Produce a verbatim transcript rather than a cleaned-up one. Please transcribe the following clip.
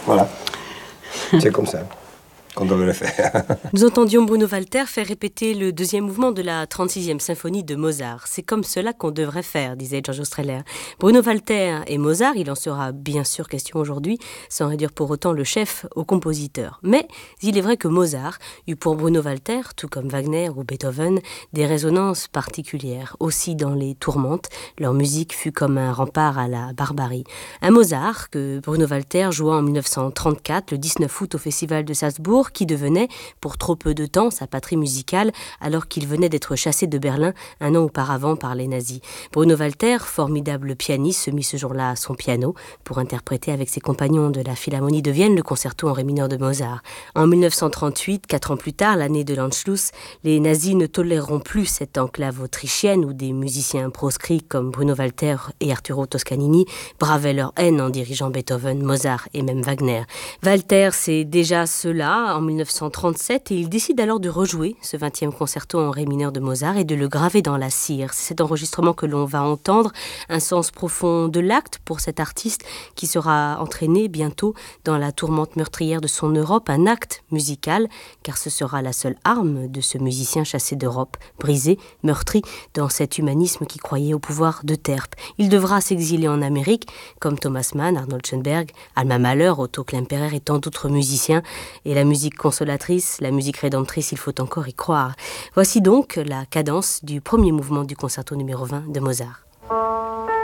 Voilà. C'est comme ça qu'on devrait le faire. Nous entendions Bruno Walter faire répéter le deuxième mouvement de la trente-sixième symphonie de Mozart. C'est comme cela qu'on devrait faire, disait George Ostrehler. Bruno Walter et Mozart, il en sera bien sûr question aujourd'hui, sans réduire pour autant le chef au compositeur. Mais il est vrai que Mozart eut pour Bruno Walter, tout comme Wagner ou Beethoven, des résonances particulières. Aussi dans les tourmentes, leur musique fut comme un rempart à la barbarie. Un Mozart que Bruno Walter joua en mille neuf cent trente-quatre, le dix-neuf août au Festival de Salzbourg, qui devenait, pour trop peu de temps, sa patrie musicale, alors qu'il venait d'être chassé de Berlin un an auparavant par les nazis. Bruno Walter, formidable pianiste, se mit ce jour-là à son piano pour interpréter avec ses compagnons de la Philharmonie de Vienne le concerto en ré mineur de Mozart. En mille neuf cent trente-huit, quatre ans plus tard, l'année de l'Anschluss, les nazis ne toléreront plus cette enclave autrichienne où des musiciens proscrits comme Bruno Walter et Arturo Toscanini bravaient leur haine en dirigeant Beethoven, Mozart et même Wagner. Walter, c'est déjà cela en mille neuf cent trente-sept et il décide alors de rejouer ce vingtième concerto en ré mineur de Mozart et de le graver dans la cire. C'est cet enregistrement que l'on va entendre, un sens profond de l'acte pour cet artiste qui sera entraîné bientôt dans la tourmente meurtrière de son Europe, un acte musical, car ce sera la seule arme de ce musicien chassé d'Europe, brisé, meurtri dans cet humanisme qui croyait au pouvoir de Terp. Il devra s'exiler en Amérique, comme Thomas Mann, Arnold Schoenberg, Alma Mahler, Otto Klemperer et tant d'autres musiciens, et la musique consolatrice, la musique rédemptrice, il faut encore y croire. Voici donc la cadence du premier mouvement du concerto numéro vingt de Mozart.